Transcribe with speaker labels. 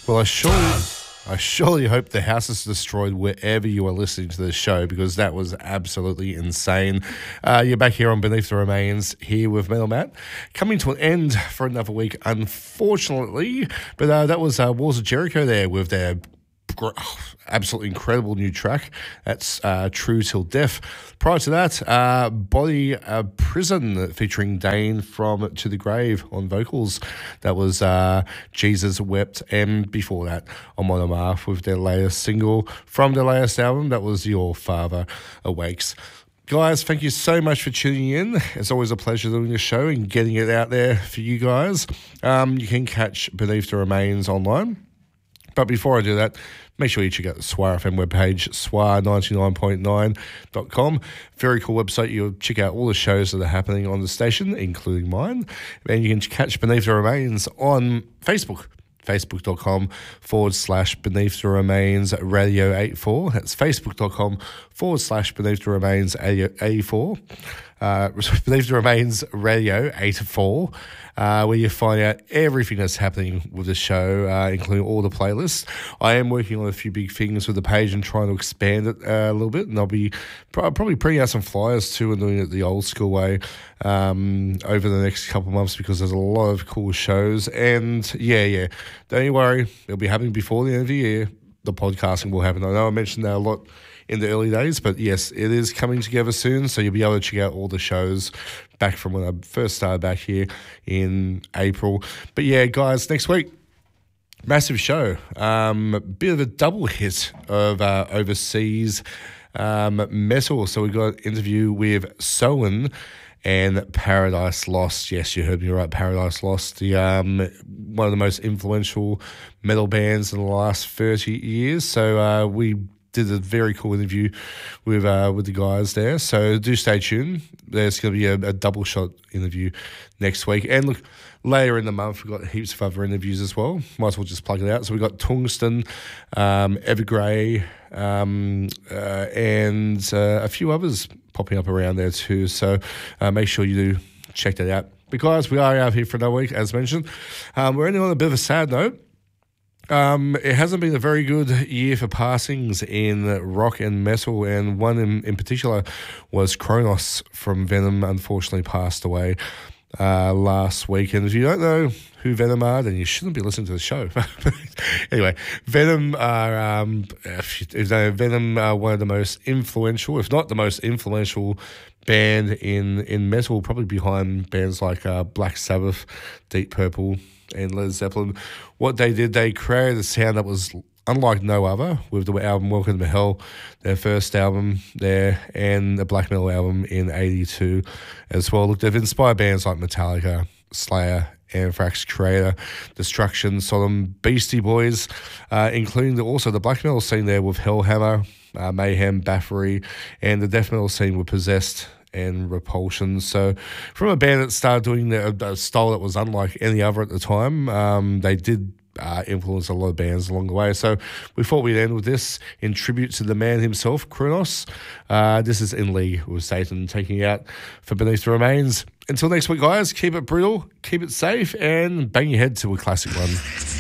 Speaker 1: Well, I surely hope the house is destroyed wherever you are listening to this show, because that was absolutely insane. You're back here on Beneath the Remains, here with Metal Matt, coming to an end for another week, unfortunately. But that was Walls of Jericho there with their absolutely incredible new track. That's True Till Death. Prior to that, Body Prison featuring Dane from To The Grave on vocals. That was Jesus Wept. And before that, on Monomorph with their latest single from their latest album. That was Your Father Awakes. Guys, thank you so much for tuning in. It's always a pleasure doing the show and getting it out there for you guys. You can catch Beneath the Remains online. But before I do that, make sure you check out the SWAR FM webpage, swar99.9.com. Very cool website. You'll check out all the shows that are happening on the station, including mine. And you can catch Beneath the Remains on Facebook. Facebook.com/Beneath the Remains Radio 84. That's Facebook.com/Beneath the Remains 84. Beneath the Remains Radio 84, where you find out everything that's happening with the show, including all the playlists. I am working on a few big things with the page and trying to expand it a little bit, and I'll be probably putting out some flyers too and doing it the old school way over the next couple of months, because there's a lot of cool shows. And yeah, don't you worry, it'll be happening before the end of the year. The podcasting will happen. I know I mentioned that a lot in the early days, but yes, it is coming together soon, so you'll be able to check out all the shows back from when I first started back here in April. But yeah, guys, next week, massive show. Bit of a double hit of overseas metal. So we got an interview with Soen and Paradise Lost. Yes, you heard me right, Paradise Lost, the one of the most influential metal bands in the last 30 years. So we did a very cool interview with the guys there. So do stay tuned. There's going to be a double shot interview next week. And look, later in the month, we've got heaps of other interviews as well. Might as well just plug it out. So we've got Tungsten, Evergrey, and a few others popping up around there too. So make sure you do check that out. Because we are out here for another week, as mentioned. We're ending on a bit of a sad note. It hasn't been a very good year for passings in rock and metal, and one in particular was Kronos from Venom, unfortunately passed away last week. And if you don't know who Venom are, then you shouldn't be listening to the show. Anyway, Venom are one of the most influential, if not the most influential band in metal, probably behind bands like Black Sabbath, Deep Purple, and Led Zeppelin. What they did, they created a sound that was unlike no other with the album Welcome to Hell, their first album there, and the black metal album in 82 as well. Look, they've inspired bands like Metallica, Slayer, Anthrax, Creator, Destruction, Sodom, Beastie Boys, including also the black metal scene there with Hellhammer, Mayhem, Bathory, and the death metal scene with Possessed and Repulsion. So from a band that started doing a style that was unlike any other at the time, they did influence a lot of bands along the way. So we thought we'd end with this in tribute to the man himself, Kronos. This is In League with Satan, taking out for Beneath the Remains. Until next week, guys, keep it brutal, keep it safe, and bang your head to a classic one.